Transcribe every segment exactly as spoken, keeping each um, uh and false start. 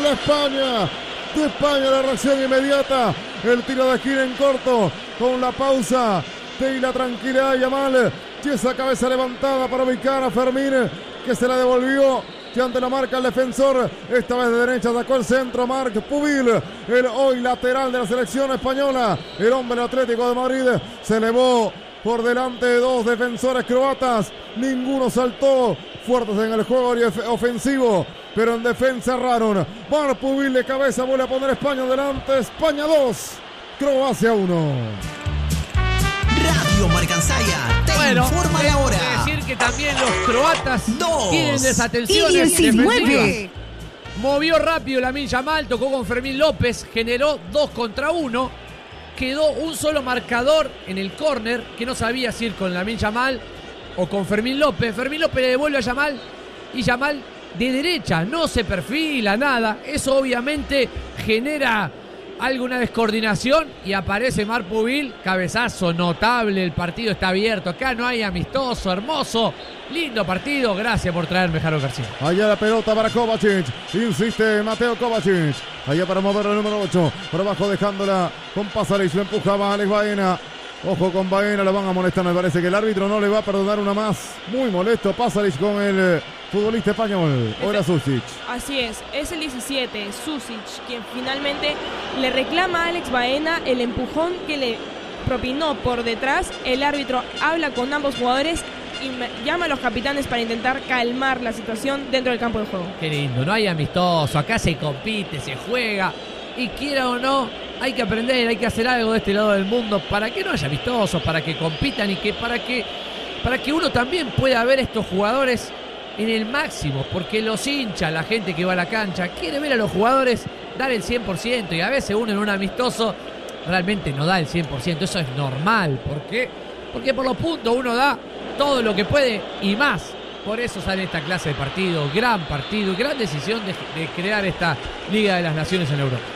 de España. De España la reacción inmediata. El tiro de esquina en corto. Con la pausa y la tranquilidad de Yamal. Y esa cabeza levantada para ubicar a Fermín, que se la devolvió. Y ante la marca el defensor, esta vez de derecha sacó el centro Marc Pubil, el hoy lateral de la selección española, el hombre del Atlético de Madrid, se elevó por delante de dos defensores croatas, ninguno saltó, fuertes en el juego ofensivo, pero en defensa erraron. Marc Pubil de cabeza vuelve a poner España delante, España dos, Croacia uno. Radio Marcansaya te bueno, informa la hora. Decir que también los croatas Dos tienen desatenciones y diecinueve. defensivas. Movió rápido Lamine Yamal, tocó con Fermín López, generó dos contra uno. Quedó un solo marcador en el córner que no sabía si ir con Lamine Yamal o con Fermín López. Fermín López le devuelve a Yamal y Yamal de derecha no se perfila nada. Eso obviamente genera alguna descoordinación y aparece Marc Pubil, cabezazo notable, el partido está abierto, acá no hay amistoso, hermoso, lindo partido, gracias por traerme, Jaro García. Allá la pelota para Kovacic, insiste Mateo Kovacic, allá para mover el número ocho, por abajo dejándola con Pasalic, lo empujaba Alex Baena. Ojo con Baena, lo van a molestar, me parece que el árbitro no le va a perdonar una más. Muy molesto Pasalic con el eh, futbolista español, ahora Susic. Así es, es el diecisiete, Susic, quien finalmente le reclama a Alex Baena el empujón que le propinó por detrás. El árbitro habla con ambos jugadores y llama a los capitanes para intentar calmar la situación dentro del campo de juego. Qué lindo, no hay amistoso, acá se compite, se juega y quiera o no, hay que aprender, hay que hacer algo de este lado del mundo para que no haya amistosos, para que compitan y que para que, para que uno también pueda ver a estos jugadores en el máximo, porque los hinchas, la gente que va a la cancha, quiere ver a los jugadores dar el cien por ciento y a veces uno en un amistoso realmente no da el cien por ciento, eso es normal. ¿Por qué? Porque por los puntos uno da todo lo que puede y más. Por eso sale esta clase de partido, gran partido, gran decisión de, de crear esta Liga de las Naciones en Europa.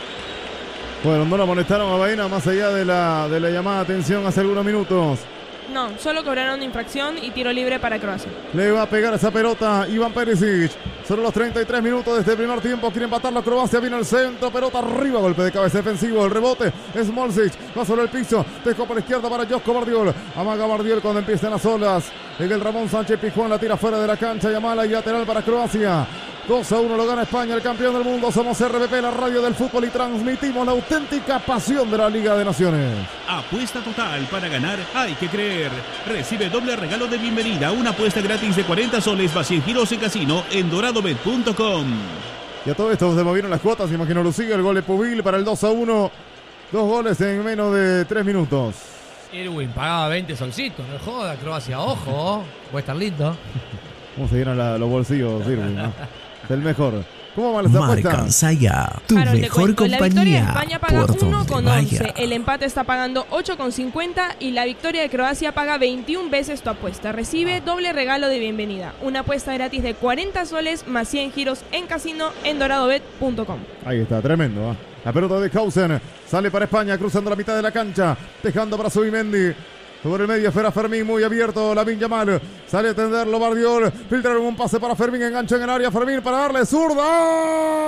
Bueno, no lo molestaron a Baena más allá de la, de la llamada de atención hace algunos minutos. No, solo cobraron infracción y tiro libre para Croacia. Le va a pegar esa pelota Iván Perisic. Solo los treinta y tres minutos de este primer tiempo. Quiere empatar la Croacia. Viene el centro. Pelota arriba. Golpe de cabeza defensivo. El rebote es Smolcic. Va sobre el piso. Dejó por la izquierda para Josko Vardiol. Amaga Vardiol cuando empiezan las olas. El Ramón Sánchez Pizjuán la tira fuera de la cancha. Yamala y lateral para Croacia. dos a uno lo gana España, el campeón del mundo. Somos R B P, la radio del fútbol, y transmitimos la auténtica pasión de la Liga de Naciones. Apuesta total, para ganar hay que creer. Recibe doble regalo de bienvenida, una apuesta gratis de cuarenta soles más cien giros en casino en doradobet punto com. Y a todo esto se movieron las cuotas, imagino Lucía, el gol de Pubil para el dos a uno. Dos goles en menos de tres minutos. Irwin pagaba veinte solcitos, no joda, Croacia, ojo, puede estar lindo. ¿Cómo se llenan la, los bolsillos, Irwin, ¿no? El mejor. ¿Cómo van las apuestas? Marcansaya, tu Claro, te mejor cuento, la victoria de compañía. España paga por uno donde con vaya. once, el empate está pagando ocho con cincuenta y la victoria de Croacia paga veintiuna veces tu apuesta. Recibe doble regalo de bienvenida, una apuesta gratis de cuarenta soles más cien giros en casino en doradobet punto com. Ahí está, tremendo. ¿eh? La pelota de Hausen sale para España, cruzando la mitad de la cancha, dejando para Zubimendi. Sobre el medio, esfera Fermín, muy abierto, Lamine Yamal, sale a tenderlo Vardiol, filtraron un pase para Fermín, engancha en el área, Fermín para darle zurda.